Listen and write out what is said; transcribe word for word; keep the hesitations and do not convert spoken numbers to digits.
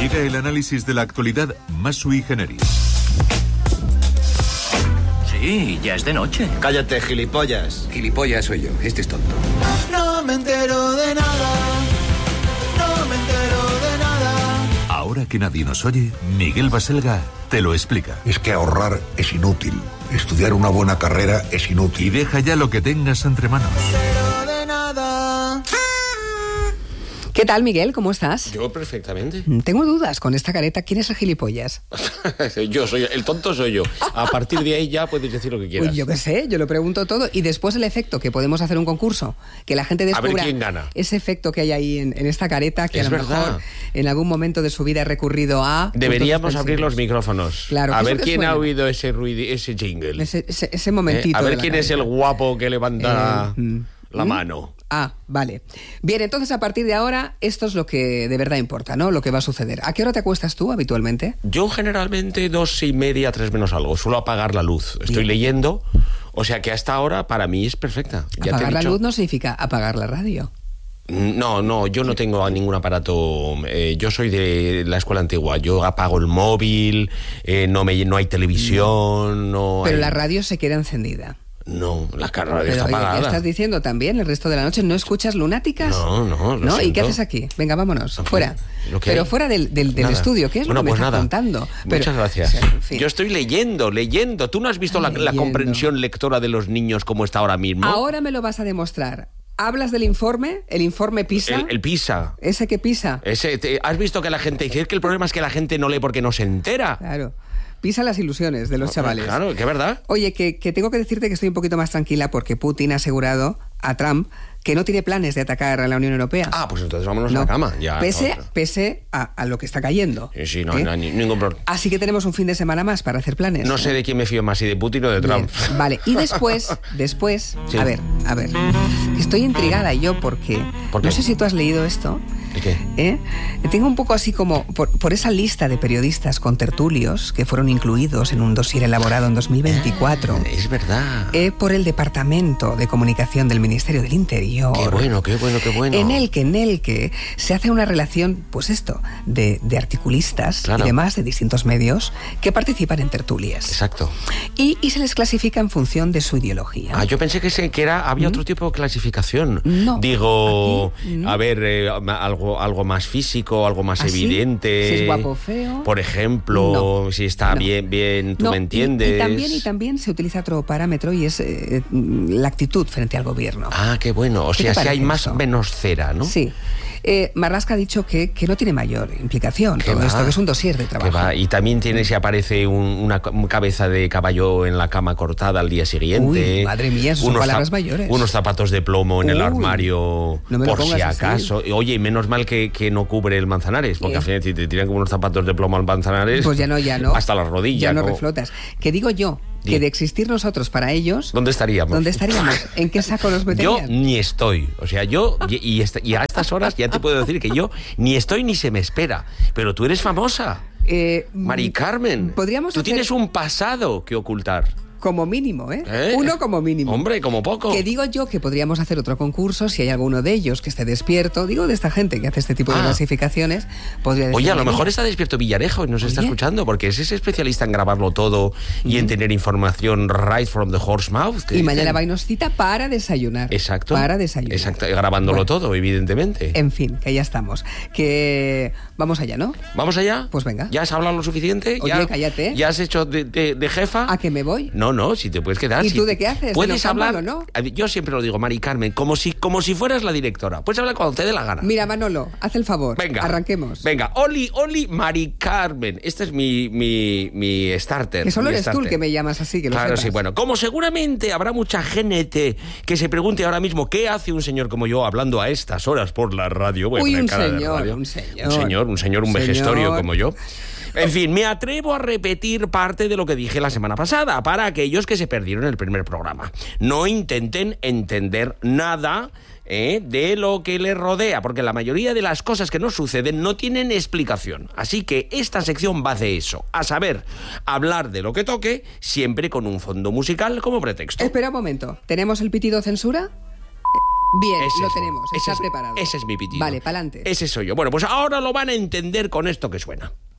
Llega el análisis de la actualidad más sui generis. Sí, ya es de noche. Cállate, gilipollas. Gilipollas soy yo, este es tonto. No me entero de nada, no me entero de nada. Ahora que nadie nos oye, Miguel Baselga te lo explica. Es que ahorrar es inútil. Estudiar una buena carrera es inútil. Y deja ya lo que tengas entre manos. No me entero de nada. ¿Qué tal, Miguel? ¿Cómo estás? Yo perfectamente. Tengo dudas con esta careta. ¿Quién es el gilipollas? Yo soy, el tonto soy yo. A partir de ahí ya puedes decir lo que quieras. Pues yo qué sé, yo lo pregunto todo. Y después el efecto, que podemos hacer un concurso, que la gente descubra a ver quién gana. Ese efecto que hay ahí en, en esta careta, que es a lo verdad. mejor en algún momento de su vida ha recurrido a... Deberíamos abrir los micrófonos. Claro, a ver quién suena? ha oído ese ruido, ese jingle. Ese, ese, ese momentito. ¿Eh? A ver de quién careta. es el guapo que levanta Eh, la ¿mm? mano. Ah, vale. Bien, entonces a partir de ahora, esto es lo que de verdad importa, ¿no? Lo que va a suceder. ¿A qué hora te acuestas tú habitualmente? Yo generalmente dos y media, tres menos algo. Suelo apagar la luz. Estoy Bien. leyendo, o sea que hasta ahora para mí es perfecta. Ya te he Apagar la dicho. luz no significa apagar la radio. No, no, yo no tengo ningún aparato. Eh, yo soy de la escuela antigua. Yo apago el móvil, eh, no, me, no hay televisión, no Pero hay... la radio se queda encendida. No, la radio Pero está oye, apagada. ¿qué estás diciendo también el resto de la noche? ¿No escuchas lunáticas? No, no, lo ¿No? ¿Y siento. qué haces aquí? Venga, vámonos, Aquí, fuera. lo que Pero hay. fuera del, del, del Nada. estudio, ¿qué es Bueno, lo que pues me estás nada. contando? Pero, Muchas gracias. o sea, en fin. Yo estoy leyendo, leyendo. ¿Tú no has visto la, la Leyendo. comprensión lectora de los niños como está ahora mismo? Ahora me lo vas a demostrar. ¿Hablas del informe? ¿El informe PISA? El, el PISA. ¿Ese que PISA? Ese, te- ¿Has visto que la gente dice que el problema es que la gente no lee porque no se entera? Claro. PISA las ilusiones de los chavales. Claro, que es verdad. Oye, que, que tengo que decirte que estoy un poquito más tranquila porque Putin ha asegurado a Trump que no tiene planes de atacar a la Unión Europea. Ah, pues entonces vámonos No. a la cama. Ya, pese otra. pese a, a lo que está cayendo. Sí, sí, no, ¿Eh? no hay ni- ningún problema. Así que tenemos un fin de semana más para hacer planes. No sé de quién me fío más, si de Putin o de Trump. Bien, vale, y después, después, Sí. a ver, a ver, estoy intrigada yo porque, ¿Por qué? no sé si tú has leído esto, ¿Y qué? ¿eh? Tengo un poco así como, por, por esa lista de periodistas con tertulios que fueron incluidos en un dossier elaborado en dos mil veinticuatro, Ah, es verdad. eh, por el Departamento de Comunicación del Ministerio del Interior. Qué bueno, qué bueno, qué bueno. En el que, en el que se hace una relación, pues esto, de, de articulistas Claro. y demás de distintos medios que participan en tertulias. Exacto. Y, y se les clasifica en función de su ideología. Ah, yo pensé que, se, que era, había otro tipo de clasificación. No, Digo, aquí, no. a ver, eh, algo, algo más físico, algo más ¿Ah, sí? evidente. Si es guapo o feo. Por ejemplo, No, si está no. bien, bien, tú No, me y- entiendes. Y, también, y también se utiliza otro parámetro y es eh, la actitud frente al gobierno. Ah, qué bueno. O ¿Qué sea, te si hay parece más eso? menos cera, ¿no? Sí. Eh, Marlaska ha dicho que, que no tiene mayor implicación Que todo va, esto, que es un dossier de que trabajo. va. Y también tiene si aparece un- una ca- cabeza de caballo en la cama cortada al día siguiente. Uy, madre mía, esas son palabras zap- mayores. Unos zapatos de plomo en el Uy, armario no me lo por si pongas así. acaso. Oye, y menos mal que, que no cubre el Manzanares, porque ¿Qué? al final si te tiran como unos zapatos de plomo al Manzanares, Pues ya no, ya no. hasta las rodillas. Ya no como- reflotas. Que digo yo, que Di. de existir nosotros para ellos... ¿Dónde estaríamos? ¿Dónde estaríamos? ¿En qué saco nos Yo meterían? ni estoy. O sea, yo, y, y esta- y a estas horas ya te puedo decir que yo ni estoy ni se me espera. Pero tú eres famosa. Eh, Mari Carmen. Podríamos Tú hacer- tienes un pasado que ocultar. Como mínimo, ¿eh? ¿Eh? Uno como mínimo. Hombre, como poco. Que digo yo que podríamos hacer otro concurso si hay alguno de ellos que esté despierto. Digo de esta gente que hace este tipo de Ah. clasificaciones. Podría decir, Oye, a lo "Mira, mejor está despierto Villarejo y nos está Oye. escuchando, porque es ese especialista en grabarlo todo y en tener información right from the horse mouth. que Y mañana dicen. va y nos cita para desayunar. Exacto. Para desayunar. Exacto, grabándolo Bueno, todo, evidentemente. En fin, que ya estamos. Que vamos allá, ¿no? ¿Vamos allá? Pues venga. ¿Ya has hablado lo suficiente? Oye, ¿Ya, cállate. ¿Ya has hecho de, de- de jefa? ¿A que me voy? No, no, si te puedes quedar. ¿Y si- tú de qué haces? ¿De Puedes lo cámbalo, hablar. no? Yo siempre lo digo, Mari Carmen, como si, como si fueras la directora. Puedes hablar cuando te dé la gana. Mira, Manolo, haz el favor. Venga. Arranquemos. Venga, Oli, Oli, Mari Carmen. Este es mi, mi, mi starter. Que solo mi eres tú el starter. que me llamas así, que lo Claro, sepas. sí, bueno. Como seguramente habrá mucha gente que se pregunte ahora mismo qué hace un señor como yo hablando a estas horas por la radio. Voy a Uy, poner un cara de señor, radio. un señor. Un señor, un señor, un Señor. vejestorio como yo. En fin, me atrevo a repetir parte de lo que dije la semana pasada para aquellos que se perdieron el primer programa. No intenten entender nada ¿eh? de lo que les rodea, porque la mayoría de las cosas que nos suceden no tienen explicación. Así que esta sección va de eso, a saber, hablar de lo que toque, siempre con un fondo musical como pretexto. Espera un momento. ¿Tenemos el pitido censura? Bien, Ese lo es, tenemos, ese está es- preparado. Ese es mi pitido. Vale, pa'lante. Ese soy yo. Bueno, pues ahora lo van a entender con esto que suena.